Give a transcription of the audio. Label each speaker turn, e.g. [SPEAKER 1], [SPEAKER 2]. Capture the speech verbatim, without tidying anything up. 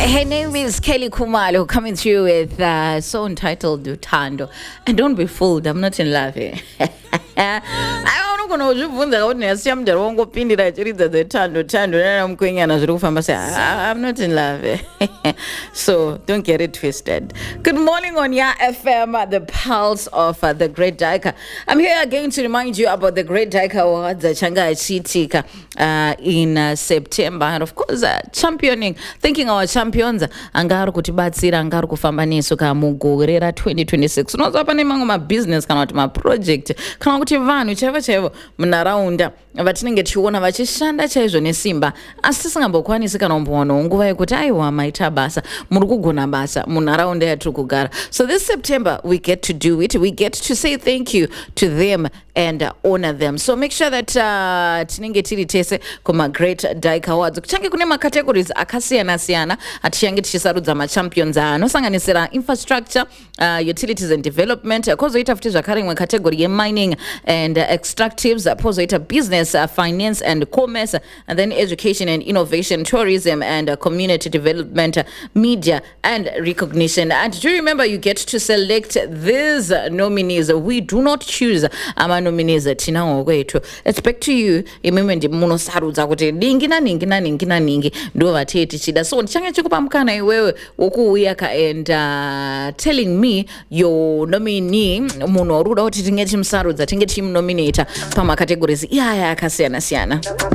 [SPEAKER 1] Her name is Kelly Kumalo, coming through with a uh, song titled Utando. And don't be fooled, I'm not in love. I don't know uzvibvunza kuti ndasiya mudhari wangu opindira achiridza dzetando tando nana mukwenyana zviri kufamba sei. I'm not in love. So don't get it twisted. Good morning on Ya F M, the pulse of uh, the Great Dike. I'm here again to remind you about the Great Dike Awards changa achiitika uh, in uh, September, and of course uh, championing, thanking our champions anga ari kutibatsira, anga ari kufamba nesu kamugore ra twenty twenty-six. Unozwa pane mamwe mabusiness kana kuti maproject kana kuti vanhu chaivo chaivo munharaunda vatinenge tichiona vachishanda chaizvo nesimba asi tisingambokwanisi kana kumbowana nguva yekuti aiwa maita basa, muri kugona basa munharaunda yatiri kugara. So this September we get to do it, we get to say thank you to them and uh, honor them. So make sure that uh, tinenge tiri tese kuma Great Dike Awards kuchange kune macategories akasiyana siyana atichange tichisarudza machampions anosanganisira infrastructure, uh, utilities and development, kozoita futi zvakare imwe category ye mining and uh, extractives, pozoita business, uh, finance and commerce, and then education and innovation, tourism and uh, community development, uh, media and recognition. And do you remember you get to select these uh, nominees? We do not choose ama nominees tinawo kwetu. It's back to you. Imeme ndi munosarudza kuti ningi na ningi na ningi na ningi ndo vatete tichida. So ndichange chikupa mukana iwewe wokuuya ka and uh, telling me your nominee munhu waruda kuti tinge timsarudza tinge timnominata pama categories iyaya akasiyana siyana.